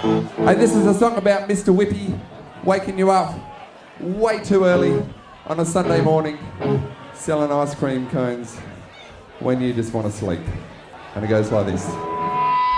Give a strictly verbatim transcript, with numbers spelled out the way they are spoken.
Hey, this is a song about Mister Whippy waking you up way too early on a Sunday morning, selling ice cream cones when you just want to sleep. And it goes like this.